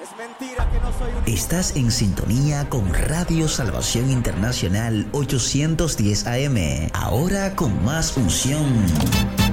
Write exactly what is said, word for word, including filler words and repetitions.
Estás en sintonía con Radio Salvación Internacional ochocientos diez A M. Ahora con más unción.